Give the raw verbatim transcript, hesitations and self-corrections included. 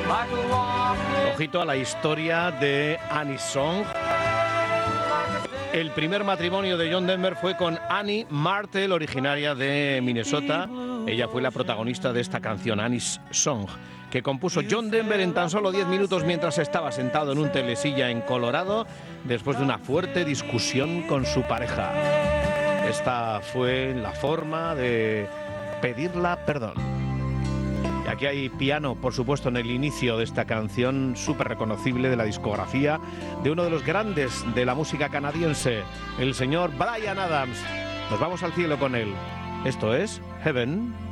Ojito a la historia de Annie's Song. El primer matrimonio de John Denver fue con Annie Martel, originaria de Minnesota. Ella fue la protagonista de esta canción, Annie's Song, que compuso John Denver en tan solo diez minutos mientras estaba sentado en un telesilla en Colorado, después de una fuerte discusión con su pareja. Esta fue la forma de pedirla perdón. Y aquí hay piano, por supuesto, en el inicio de esta canción súper reconocible de la discografía de uno de los grandes de la música canadiense, el señor Bryan Adams. Nos vamos al cielo con él. Esto es Heaven